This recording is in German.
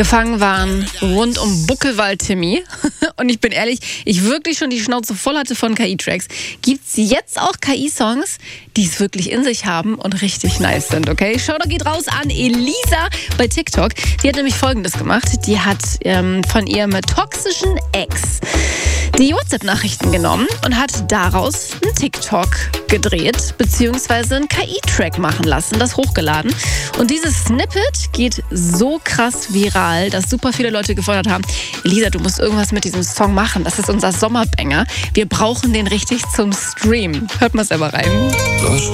gefangen waren rund um Buckelwald Timmy. Und ich bin ehrlich, ich wirklich schon die Schnauze voll hatte von KI-Tracks. Gibt es jetzt auch KI-Songs, die es wirklich in sich haben und richtig nice sind, okay? Shoutout geht raus an Elisa bei TikTok. Die hat nämlich Folgendes gemacht. Die hat von ihrem toxischen Ex die WhatsApp-Nachrichten genommen und hat daraus einen TikTok gedreht, beziehungsweise einen KI-Track machen lassen, das hochgeladen. Und dieses Snippet geht so krass viral, dass super viele Leute gefordert haben, Elisa, du musst irgendwas mit diesem Song machen. Das ist unser Sommerbanger. Wir brauchen den richtig zum Stream. Hört mal selber rein.